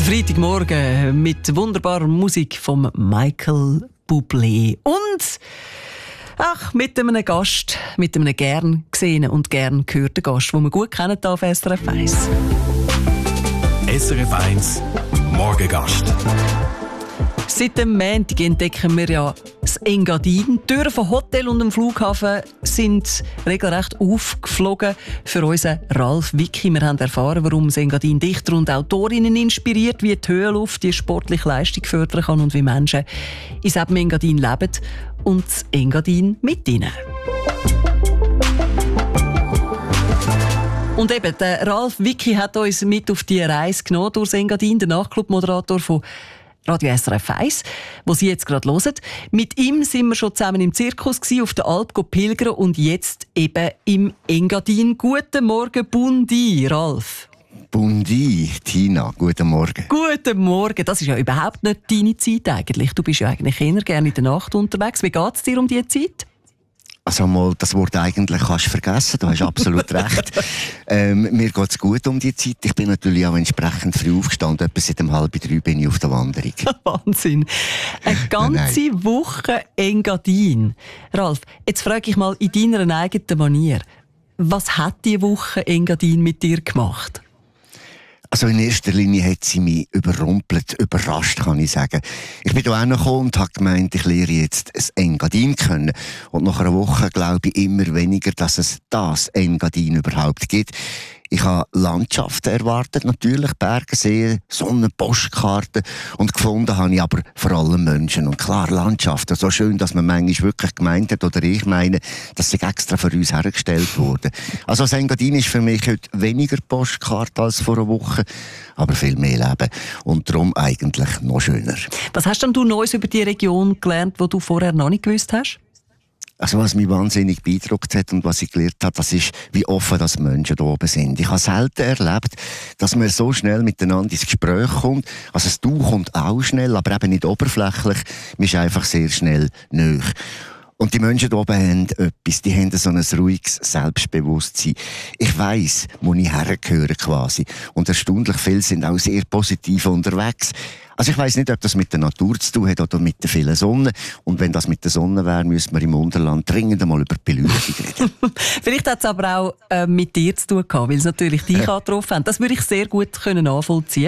Freitagmorgen mit wunderbarer Musik von Michael Bublé und mit einem Gast, mit einem gern gesehenen und gern gehörten Gast, den wir gut kennen hier auf SRF 1. SRF 1 Morgengast. Seit dem Montag entdecken wir ja das Engadin. Die Türen von Hotel und dem Flughafen sind regelrecht aufgeflogen für unseren Ralf Wicki. Wir haben erfahren, warum das Engadin Dichter und Autorinnen inspiriert, wie die Höhenluft die sportliche Leistung fördern kann und wie Menschen in diesem Engadin leben und das Engadin mit ihnen. Und eben, der Ralf Wicki hat uns mit auf die Reise genommen durchs Engadin, der Nachtclub-Moderator von Radio SRF 1, wo Sie jetzt gerade hören. Mit ihm sind wir schon zusammen im Zirkus gewesen, auf der Alp pilgern und jetzt eben im Engadin. Guten Morgen, Bundi, Ralf. Bundi, Tina, guten Morgen. Guten Morgen. Das ist ja überhaupt nicht deine Zeit eigentlich. Du bist ja eigentlich eher gerne in der Nacht unterwegs. Wie geht es dir um diese Zeit? Also mal, das Wort eigentlich kannst du vergessen, du hast absolut recht. Mir geht es gut um die Zeit. Ich bin natürlich auch entsprechend früh aufgestanden. Etwa seit 2:30 bin ich auf der Wanderung. Wahnsinn. Eine ganze Woche Engadin. Ralf, jetzt frage ich mal in deiner eigenen Manier. Was hat diese Woche Engadin mit dir gemacht? Also in erster Linie hat sie mich überrumpelt, überrascht, kann ich sagen. Ich bin hier hingekommen und habe gemeint, ich lerne jetzt ein Engadin kennen. Und nach einer Woche glaube ich immer weniger, dass es das Engadin überhaupt gibt. Ich habe Landschaften erwartet, natürlich, Berge, Seen, Sonne, Postkarten. Und gefunden habe ich aber vor allem Menschen. Und klar, Landschaften, so schön, dass man manchmal wirklich gemeint hat, oder ich meine, dass sie extra für uns hergestellt wurden. Also das Engadin ist für mich heute weniger Postkarte als vor einer Woche, aber viel mehr Leben. Und darum eigentlich noch schöner. Was hast denn du Neues über die Region gelernt, die du vorher noch nicht gewusst hast? Also was mich wahnsinnig beeindruckt hat und was ich gelernt habe, das ist, wie offen das Menschen hier oben sind. Ich habe selten erlebt, dass man so schnell miteinander ins Gespräch kommt. Also das Du kommt auch schnell, aber eben nicht oberflächlich. Man ist einfach sehr schnell nahe. Und die Menschen hier oben haben etwas, die haben so ein ruhiges Selbstbewusstsein. Ich weiss, wo ich hergehöre quasi. Und erstaunlich viele sind auch sehr positiv unterwegs. Also ich weiss nicht, ob das mit der Natur zu tun hat oder mit der vielen Sonne. Und wenn das mit der Sonne wäre, müssten wir im Unterland dringend einmal über die Beleuchtung reden. Vielleicht hat es aber auch mit dir zu tun gehabt, weil es natürlich dich angetroffen hat. Das würde ich sehr gut nachvollziehen.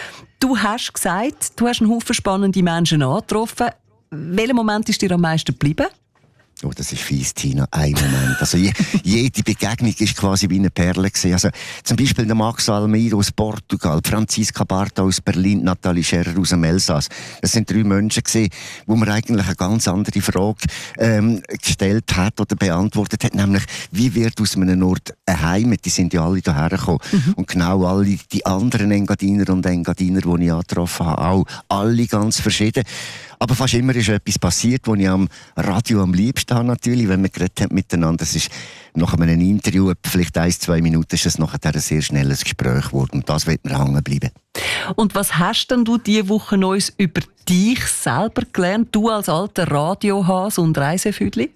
Du hast gesagt, du hast einen Haufen spannende Menschen angetroffen. Welcher Moment ist dir am meisten geblieben? Oh, das ist fies, Tina. Ein Moment. Also, jede Begegnung ist quasi wie eine Perle gewesen. Also, zum Beispiel der Max Almeida aus Portugal, Franziska Bartha aus Berlin, Nathalie Scherer aus dem Elsass. Das sind 3 Menschen gewesen, wo man eigentlich eine ganz andere Frage, gestellt hat oder beantwortet hat. Nämlich, wie wird aus einem Ort ein Heimat? Die sind ja alle hierher gekommen. Und genau alle, die anderen Engadiner und Engadiner, die ich angetroffen habe, auch alle ganz verschieden. Aber fast immer ist etwas passiert, was ich am Radio am liebsten habe, natürlich, wenn wir geredet haben miteinander. Es ist nach einem Interview, vielleicht 1-2 Minuten, ist es nachher ein sehr schnelles Gespräch geworden. Und das wird mir hängen bleiben. Und was hast denn du diese Woche Neues über dich selber gelernt? Du als alter Radiohase und Reisefüdli?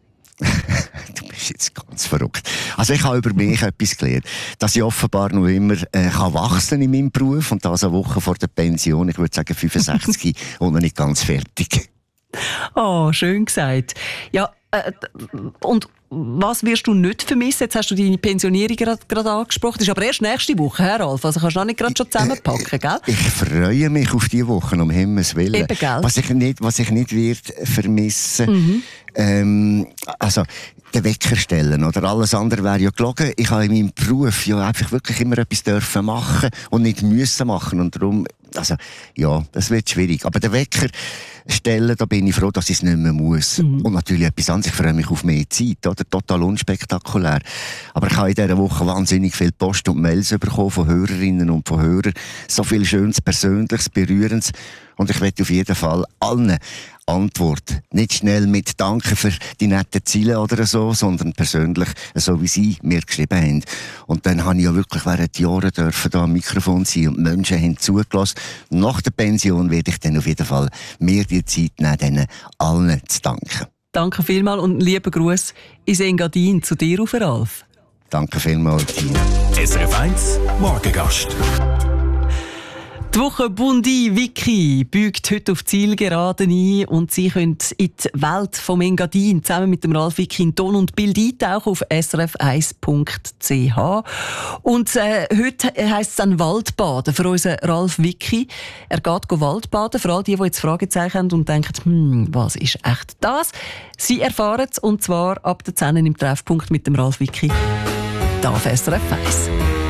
Du bist jetzt ganz verrückt. Also ich habe über mich etwas gelernt, dass ich offenbar noch immer kann wachsen in meinem Beruf und das eine Woche vor der Pension, ich würde sagen 65 und noch nicht ganz fertig. Oh, schön gesagt. Ja, und was wirst du nicht vermissen? Jetzt hast du deine Pensionierung gerade angesprochen. Das ist aber erst nächste Woche, Herr Ralf. Also kannst du noch nicht gerade schon zusammenpacken, gell? Ich freue mich auf diese Woche, um Himmels Willen. Eben, gell? Was ich nicht wird vermissen, also den Wecker stellen oder alles andere wäre ja gelogen. Ich habe in meinem Beruf ja einfach wirklich immer etwas dürfen machen und nicht müssen machen und darum, also ja, das wird schwierig. Aber den Wecker stellen, da bin ich froh, dass ich es nicht mehr muss. Und natürlich etwas anderes, ich freue mich auf mehr Zeit, oder? Total unspektakulär. Aber ich habe in dieser Woche wahnsinnig viel Post und Mails bekommen von Hörerinnen und von Hörern. So viel Schönes, Persönliches, Berührendes. Und ich möchte auf jeden Fall allen Antwort. Nicht schnell mit Danke für die netten Ziele oder so, sondern persönlich, so wie Sie mir geschrieben haben. Und dann habe ich ja wirklich während Jahren dürfen da am Mikrofon sein und Menschen haben zugelassen. Nach der Pension werde ich dann auf jeden Fall mehr die Zeit nehmen, denen allen zu danken. Danke vielmals und lieben Gruß ins Engadin zu dir, Ralf. Danke vielmals, Tina. SRF 1 Morgengast. Die Woche Bundi Wiki biegt heute auf die Zielgeraden ein und Sie können in die Welt vom Engadin zusammen mit dem Ralf Wiki in Ton und Bild eintauchen auf srf1.ch. Und heute heisst es dann Waldbaden für unseren Ralf Wiki. Er geht Waldbaden, für all die jetzt Fragezeichen haben und denken, was ist echt das? Sie erfahren es, und zwar ab der 10 im Treffpunkt mit dem Ralf Wiki. Da auf SRF 1.